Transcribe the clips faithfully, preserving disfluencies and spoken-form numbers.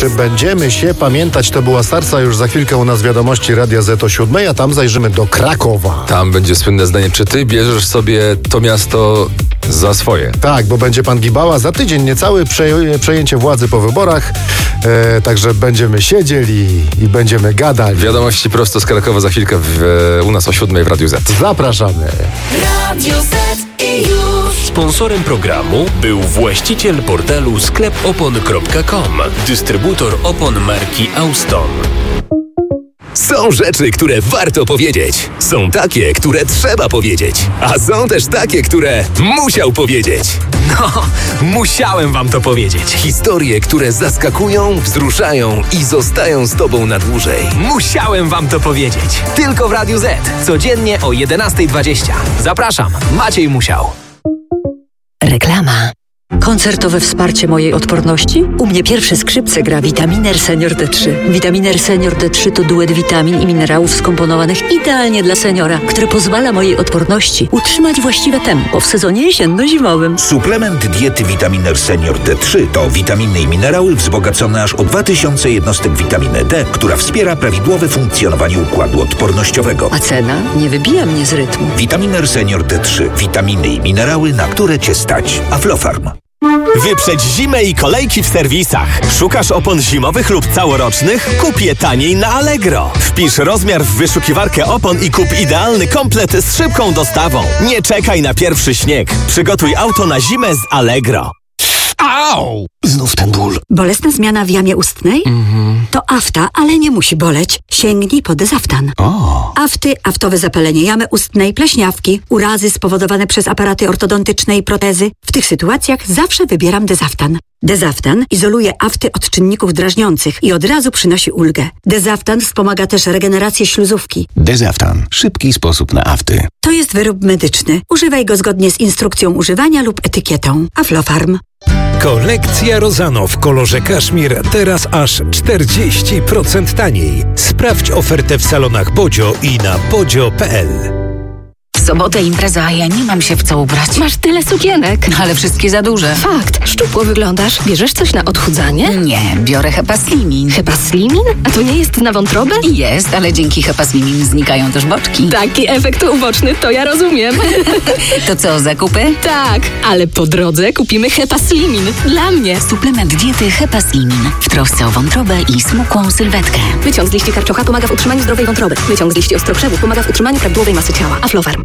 Czy będziemy się pamiętać? To była Sarsa, już za chwilkę u nas wiadomości Radia Z o siódmej, a tam zajrzymy do Krakowa. Tam będzie słynne zdanie, czy ty bierzesz sobie to miasto za swoje? Tak, bo będzie pan Gibała za tydzień niecały, prze, przejęcie władzy po wyborach, e, także będziemy siedzieli i będziemy gadali. Wiadomości prosto z Krakowa za chwilkę w, u nas o siódmej w Radiu Z. Zapraszamy. Radio Z i już. Sponsorem programu był właściciel portalu sklep opon kropka com, dystrybutor opon marki Auston. Są rzeczy, które warto powiedzieć. Są takie, które trzeba powiedzieć. A są też takie, które musiał powiedzieć. No, musiałem wam to powiedzieć. Historie, które zaskakują, wzruszają i zostają z tobą na dłużej. Musiałem wam to powiedzieć. Tylko w Radiu Z. Codziennie o jedenasta dwadzieścia. Zapraszam, Maciej Musiał. Reklama. Koncertowe wsparcie mojej odporności? U mnie pierwsze skrzypce gra Vitaminer Senior D trzy. Vitaminer Senior D trzy to duet witamin i minerałów skomponowanych idealnie dla seniora, który pozwala mojej odporności utrzymać właściwe tempo w sezonie jesienno-zimowym. Suplement diety Vitaminer Senior D trzy to witaminy i minerały wzbogacone aż o dwa tysiące jednostek witaminy D, która wspiera prawidłowe funkcjonowanie układu odpornościowego. A cena nie wybija mnie z rytmu. Vitaminer Senior D trzy. Witaminy i minerały, na które cię stać. Aflofarm. Wyprzedź zimę i kolejki w serwisach. Szukasz opon zimowych lub całorocznych? Kup je taniej na Allegro. Wpisz rozmiar w wyszukiwarkę opon i kup idealny komplet z szybką dostawą. Nie czekaj na pierwszy śnieg. Przygotuj auto na zimę z Allegro. Au! Znów ten ból. Bolesna zmiana w jamie ustnej? Mhm. To afta, ale nie musi boleć. Sięgnij po Dezaftan. O. Afty, aftowe zapalenie jamy ustnej, pleśniawki, urazy spowodowane przez aparaty ortodontyczne i protezy. W tych sytuacjach zawsze wybieram Dezaftan. Dezaftan izoluje afty od czynników drażniących i od razu przynosi ulgę. Dezaftan wspomaga też regenerację śluzówki. Dezaftan. Szybki sposób na afty. To jest wyrób medyczny. Używaj go zgodnie z instrukcją używania lub etykietą. Aflofarm. Kolekcja Rozano w kolorze kaszmir teraz aż czterdzieści procent taniej. Sprawdź ofertę w salonach Bodzio i na bodzio kropka p l. W sobotę impreza, a ja nie mam się w co ubrać. Masz tyle sukienek. Ale wszystkie za duże. Fakt. Szczupło wyglądasz. Bierzesz coś na odchudzanie? Nie, biorę Hepaslimin. Hepaslimin? A to nie jest na wątrobę? Jest, ale dzięki Hepaslimin znikają też boczki. Taki efekt uboczny, to ja rozumiem. To co, zakupy? Tak, ale po drodze kupimy Hepaslimin. Dla mnie. Suplement diety Hepaslimin. W trosce o wątrobę i smukłą sylwetkę. Wyciąg z liści karczocha pomaga w utrzymaniu zdrowej wątroby. Wyciąg z liści ostrokrzewu pomaga w utrzymaniu prawidłowej masy ciała. Aflofarm.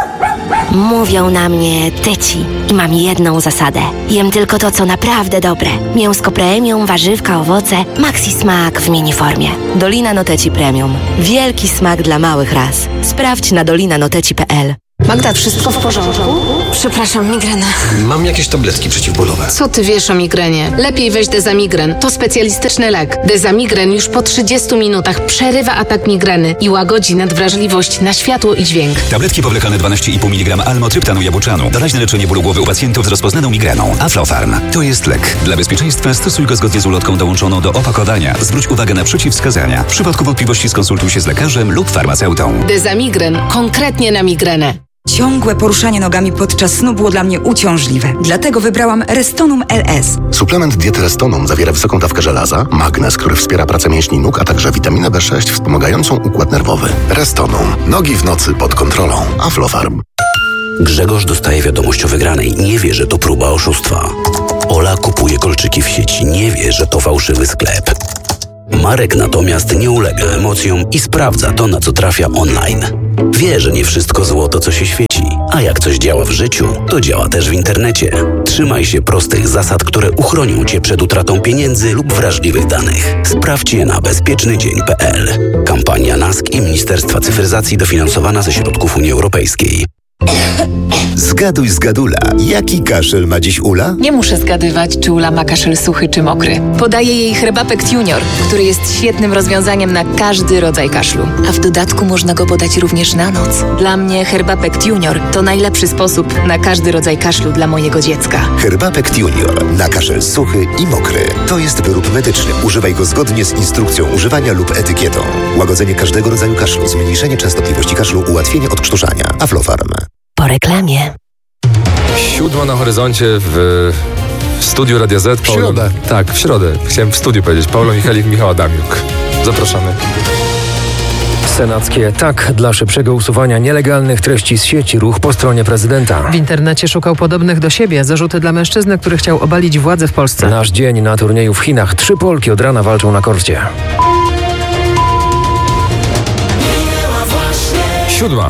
Mówią na mnie tyci i mam jedną zasadę. Jem tylko to, co naprawdę dobre. Mięsko premium, warzywka, owoce, maxi smak w miniformie. Dolina Noteci Premium. Wielki smak dla małych ras. Sprawdź na dolina noteci kropka p l. Magda, wszystko w porządku? Przepraszam, migrena. Mam jakieś tabletki przeciwbólowe. Co ty wiesz o migrenie? Lepiej weź Dezamigren. To specjalistyczny lek. Dezamigren już po trzydziestu minutach przerywa atak migreny i łagodzi nadwrażliwość na światło i dźwięk. Tabletki powlekane dwanaście i pół miligrama almotryptanu jabłczanu. Doraźne leczenie bólu głowy u pacjentów z rozpoznaną migreną. Aflofarm. To jest lek. Dla bezpieczeństwa stosuj go zgodnie z ulotką dołączoną do opakowania. Zwróć uwagę na przeciwwskazania. W przypadku wątpliwości skonsultuj się z lekarzem lub farmaceutą. Dezamigren. Konkretnie na migrenę. Ciągłe poruszanie nogami podczas snu było dla mnie uciążliwe. Dlatego wybrałam Restonum L S. Suplement diety Restonum zawiera wysoką dawkę żelaza, magnez, który wspiera pracę mięśni nóg, a także witaminę B sześć wspomagającą układ nerwowy. Restonum. Nogi w nocy pod kontrolą. Aflofarm. Grzegorz dostaje wiadomość o wygranej. Nie wie, że to próba oszustwa. Ola kupuje kolczyki w sieci. Nie wie, że to fałszywy sklep. Marek natomiast nie ulega emocjom i sprawdza to, na co trafia online. Wie, że nie wszystko złoto, co się świeci, a jak coś działa w życiu, to działa też w internecie. Trzymaj się prostych zasad, które uchronią Cię przed utratą pieniędzy lub wrażliwych danych. Sprawdź je na bezpieczny dzień kropka p l. Kampania N A S K i Ministerstwa Cyfryzacji dofinansowana ze środków Unii Europejskiej. Zgaduj zgadula, jaki kaszel ma dziś Ula? Nie muszę zgadywać, czy Ula ma kaszel suchy czy mokry. Podaję jej Herbapekt Junior, który jest świetnym rozwiązaniem na każdy rodzaj kaszlu. A w dodatku można go podać również na noc. Dla mnie Herbapekt Junior to najlepszy sposób na każdy rodzaj kaszlu dla mojego dziecka. Herbapekt Junior na kaszel suchy i mokry. To jest wyrób medyczny. Używaj go zgodnie z instrukcją używania lub etykietą. Łagodzenie każdego rodzaju kaszlu, zmniejszenie częstotliwości kaszlu, ułatwienie odkształcania. Aflofarm. Po reklamie. Siódma na horyzoncie w W studiu Radia Z. W środę. Tak, w środę. Chciałem w studiu powiedzieć. Paulo Michalik, Michał Adamiuk. Zapraszamy. Senackie tak dla szybszego usuwania nielegalnych treści z sieci. Ruch po stronie prezydenta. W internecie szukał podobnych do siebie. Zarzuty dla mężczyzny, który chciał obalić władzę w Polsce. Nasz dzień na turnieju w Chinach. Trzy Polki od rana walczą na korcie. Siódma.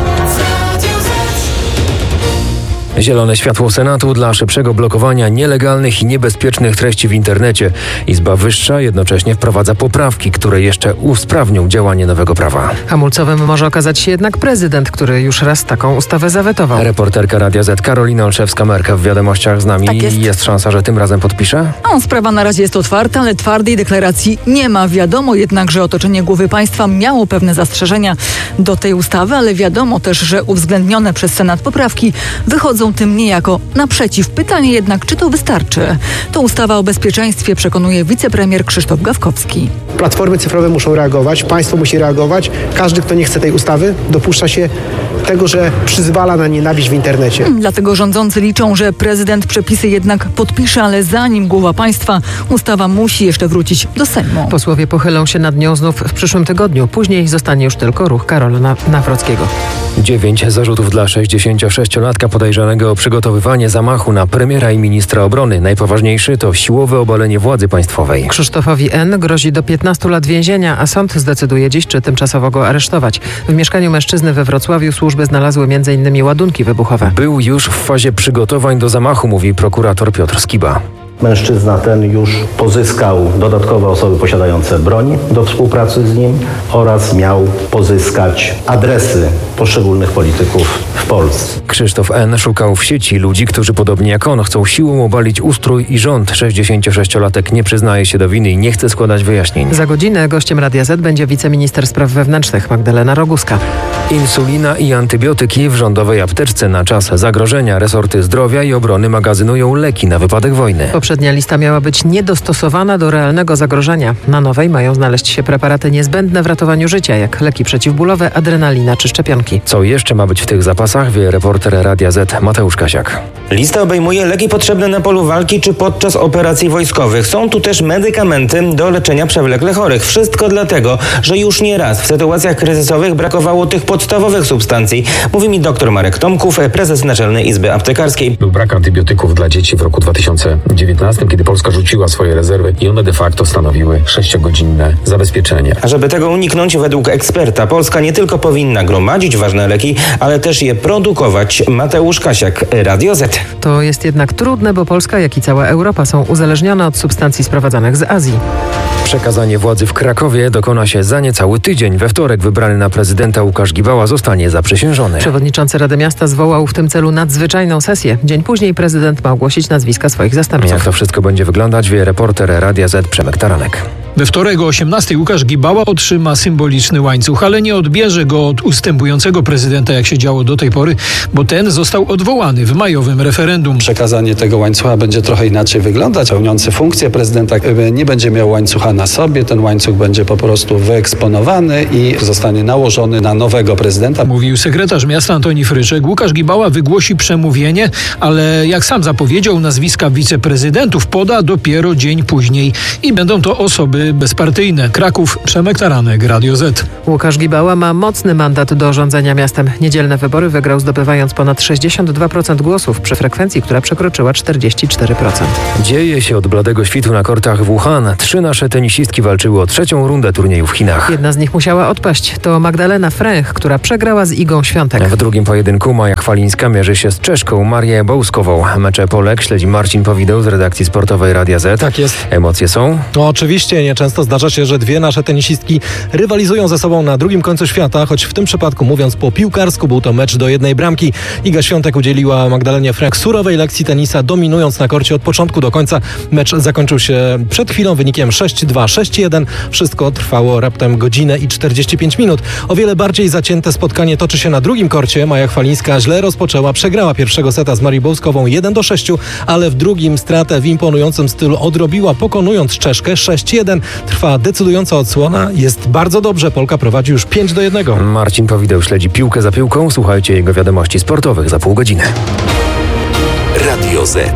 Zielone światło Senatu dla szybszego blokowania nielegalnych i niebezpiecznych treści w internecie. Izba Wyższa jednocześnie wprowadza poprawki, które jeszcze usprawnią działanie nowego prawa. Hamulcowym może okazać się jednak prezydent, który już raz taką ustawę zawetował. Reporterka Radia Z Karolina Olszewska-Merka w Wiadomościach z nami. Tak jest. Jest szansa, że tym razem podpisze? No, sprawa na razie jest otwarta, ale twardej deklaracji nie ma. Wiadomo jednak, że otoczenie głowy państwa miało pewne zastrzeżenia do tej ustawy, ale wiadomo też, że uwzględnione przez Senat poprawki wychodzą tym niejako naprzeciw. Pytanie jednak, czy to wystarczy? To ustawa o bezpieczeństwie, przekonuje wicepremier Krzysztof Gawkowski. Platformy cyfrowe muszą reagować, państwo musi reagować. Każdy, kto nie chce tej ustawy, dopuszcza się tego, że przyzwala na nienawiść w internecie. Hmm, dlatego rządzący liczą, że prezydent przepisy jednak podpisze, ale zanim głowa państwa, ustawa musi jeszcze wrócić do Sejmu. Posłowie pochylą się nad nią znów w przyszłym tygodniu. Później zostanie już tylko ruch Karola Nawrockiego. Dziewięć zarzutów dla sześćdziesięciosześciolatka podejrzanego o przygotowywanie zamachu na premiera i ministra obrony. Najpoważniejszy to siłowe obalenie władzy państwowej. Krzysztofowi N. grozi do piętnastu lat więzienia, a sąd zdecyduje dziś, czy tymczasowo go aresztować. W mieszkaniu mężczyzny we Wrocławiu służby znalazły między innymi ładunki wybuchowe. Był już w fazie przygotowań do zamachu, mówi prokurator Piotr Skiba. Mężczyzna ten już pozyskał dodatkowe osoby posiadające broń do współpracy z nim oraz miał pozyskać adresy poszczególnych polityków w Polsce. Krzysztof N. szukał w sieci ludzi, którzy podobnie jak on chcą siłą obalić ustrój i rząd. sześćdziesięciosześciolatek nie przyznaje się do winy i nie chce składać wyjaśnień. Za godzinę gościem Radia Z będzie wiceminister spraw wewnętrznych Magdalena Roguska. Insulina i antybiotyki w rządowej apteczce. Na czas zagrożenia resorty zdrowia i obrony magazynują leki na wypadek wojny. Poprzednia lista miała być niedostosowana do realnego zagrożenia. Na nowej mają znaleźć się preparaty niezbędne w ratowaniu życia, jak leki przeciwbólowe, adrenalina czy szczepionki. Co jeszcze ma być w tych zapasach, wie reporter Radia Z Mateusz Kasiak. Lista obejmuje leki potrzebne na polu walki czy podczas operacji wojskowych. Są tu też medykamenty do leczenia przewlekle chorych. Wszystko dlatego, że już nie raz w sytuacjach kryzysowych brakowało tych podstawowych substancji. Mówi mi dr Marek Tomków, prezes Naczelnej Izby Aptekarskiej. Był brak antybiotyków dla dzieci w roku dwa tysiące dziewiętnastym, kiedy Polska rzuciła swoje rezerwy i one de facto stanowiły sześciogodzinne zabezpieczenie. A żeby tego uniknąć, według eksperta, Polska nie tylko powinna gromadzić ważne leki, ale też je produkować. Mateusz Kasiak, Radio Z. To jest jednak trudne, bo Polska, jak i cała Europa są uzależnione od substancji sprowadzanych z Azji. Przekazanie władzy w Krakowie dokona się za niecały tydzień. We wtorek wybrany na prezydenta Łukasz Gibała zostanie zaprzysiężony. Przewodniczący Rady Miasta zwołał w tym celu nadzwyczajną sesję. Dzień później prezydent ma ogłosić nazwiska swoich zastępców. Jak to wszystko będzie wyglądać, wie reporter Radia Z Przemek Taranek. We wtorek o osiemnastej Łukasz Gibała otrzyma symboliczny łańcuch, ale nie odbierze go od ustępującego prezydenta, jak się działo do tej pory, bo ten został odwołany w majowym referendum. Przekazanie tego łańcucha będzie trochę inaczej wyglądać. Pełniący funkcję prezydenta nie będzie miał łańcucha na sobie. Ten łańcuch będzie po prostu wyeksponowany i zostanie nałożony na nowego prezydenta. Mówił sekretarz miasta Antoni Fryczek. Łukasz Gibała wygłosi przemówienie, ale jak sam zapowiedział, nazwiska wiceprezydentów poda dopiero dzień później i będą to osoby bezpartyjne. Kraków, Przemek Taranek, Radio Z. Łukasz Gibała ma mocny mandat do rządzenia miastem. Niedzielne wybory wygrał, zdobywając ponad sześćdziesiąt dwa procent głosów przy frekwencji, która przekroczyła czterdzieści cztery procent. Dzieje się od bladego świtu na kortach w Wuhan. Trzy nasze tenisistki walczyły o trzecią rundę turnieju w Chinach. Jedna z nich musiała odpaść. To Magdalena Fręch, która przegrała z Igą Świątek. W drugim pojedynku Maja Chwalińska mierzy się z Czeszką Marię Bołskową. Mecze Polek śledzi Marcin Powideł z redakcji sportowej Radia Z. Tak jest. Emocje są? No oczywiście, nieczęsto zdarza się, że dwie nasze tenisistki rywalizują ze sobą na drugim końcu świata, choć w tym przypadku, mówiąc po piłkarsku, był to mecz do jednej bramki. Iga Świątek udzieliła Magdalenie Fręch surowej lekcji tenisa, dominując na korcie od początku do końca. Mecz zakończył się przed chwilą wynikiem sześć dwa, sześć jeden. Wszystko trwało raptem godzinę i czterdzieści pięć minut. O wiele bardziej zacięte spotkanie toczy się na drugim korcie. Maja Chwalińska źle rozpoczęła, przegrała pierwszego seta z Marią Bołskową jeden do sześciu, ale w drugim stratę w imponującym stylu odrobiła, pokonując Czeszkę sześć jeden. Trwa decydująca odsłona. Jest bardzo dobrze. Polka prowadzi już pięć do jednego. Marcin Powideł śledzi piłkę za piłką. Słuchajcie jego wiadomości sportowych za pół godziny. Radio Z.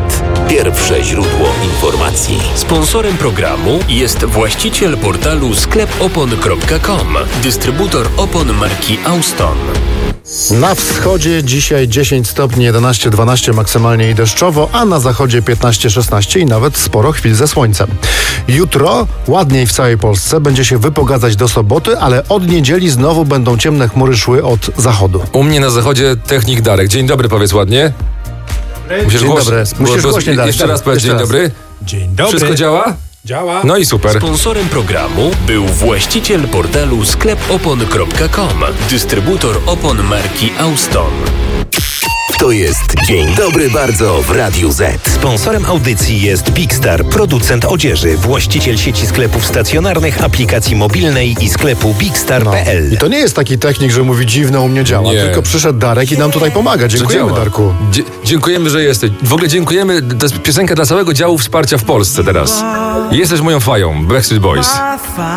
Pierwsze źródło informacji. Sponsorem programu jest właściciel portalu sklep opon kropka com, dystrybutor opon marki Auston. Na wschodzie dzisiaj dziesięć stopni, jedenaście dwanaście maksymalnie i deszczowo, a na zachodzie piętnaście szesnaście i nawet sporo chwil ze słońcem. Jutro ładniej w całej Polsce, będzie się wypogadzać do soboty, ale od niedzieli znowu będą ciemne chmury szły od zachodu. U mnie na zachodzie technik Darek. Dzień dobry, powiedz ładnie. Musisz Dzień głoś... dobry. Musisz bo, głośniej, Darek. Jeszcze raz powiedz dzień raz. dobry. Dzień dobry. Wszystko działa? Działa. No i super. Sponsorem programu był właściciel portalu sklep opon kropka com, dystrybutor opon marki Auston. To jest Dzień Dobry Bardzo w Radiu Z. Sponsorem audycji jest Big Star, producent odzieży, właściciel sieci sklepów stacjonarnych, aplikacji mobilnej i sklepu bigstar kropka p l. I to nie jest taki technik, że mówi dziwne, u mnie działa, Nie. tylko przyszedł Darek i nam tutaj pomaga. Dziękujemy, działa. Darku. Dzie- dziękujemy, że jesteś. W ogóle dziękujemy. To jest piosenka dla całego działu wsparcia w Polsce teraz. Jesteś moją fają, Backstreet Boys.